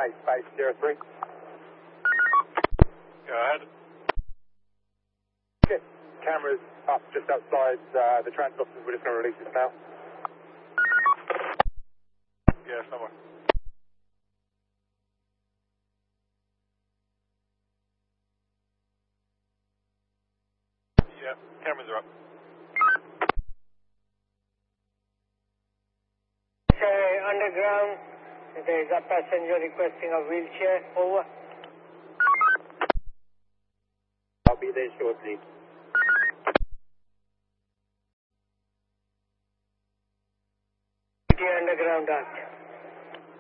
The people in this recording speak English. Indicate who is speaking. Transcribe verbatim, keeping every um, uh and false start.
Speaker 1: Base, base zero three.
Speaker 2: Go ahead.
Speaker 1: Okay, cameras up just outside uh, the transit offices. We're just going to release this now.
Speaker 2: Yeah, somewhere. Yeah, cameras are up.
Speaker 3: Okay, underground, there is a passenger requesting a wheelchair. Over.
Speaker 1: I'll be there shortly.